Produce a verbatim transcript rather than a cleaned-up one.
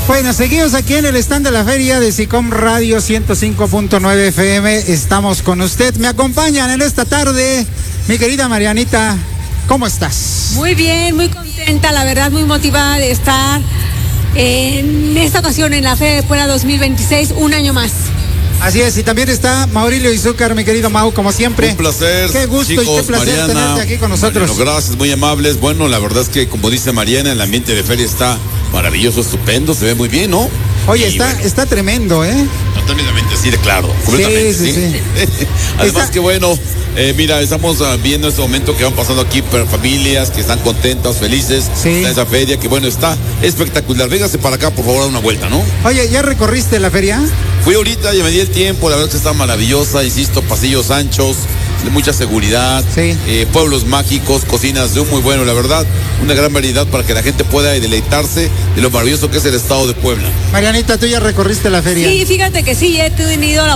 Bueno, seguimos aquí en el stand de la feria de SICOM Radio ciento cinco punto nueve F M. Estamos con usted. Me acompañan en esta tarde mi querida Marianita. ¿Cómo estás? Muy bien, muy contenta, la verdad, muy motivada de estar en esta ocasión en la Feria de Puebla dos mil veintiséis, un año más. Así es, y también está Maurilio Izúcar, mi querido Mau, como siempre. Un placer. Qué gusto chicos, y qué placer Mariana, tenerte aquí con nosotros. Mariano, gracias, muy amables. Bueno, la verdad es que, como dice Mariana, el ambiente de feria está maravilloso, estupendo, se ve muy bien, ¿no? Oye, Y está, bueno, está tremendo, ¿eh? totalmente, sí, de claro, completamente, sí, sí, sí. Además Está- que bueno, eh, mira, estamos uh, viendo este momento que van pasando aquí per- familias que están contentas, felices, Sí. en esa feria, que bueno, está espectacular. Véngase para acá, por favor, a una vuelta, ¿no? Oye, ¿ya recorriste la feria? Fui ahorita, ya me di el tiempo, la verdad es que está maravillosa, insisto, pasillos anchos, de mucha seguridad, Sí. eh, pueblos mágicos, cocinas de un muy bueno, la verdad, una gran variedad para que la gente pueda deleitarse de lo maravilloso que es el estado de Puebla. Marianita, ¿tú ya recorriste la feria? Sí, fíjate que sí, he tenido la